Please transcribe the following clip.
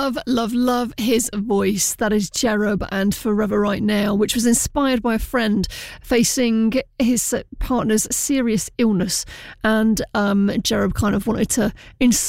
love his voice. That is Cherub and Forever Right Now, which was inspired by a friend facing his partner's serious illness. And Cherub kind of wanted to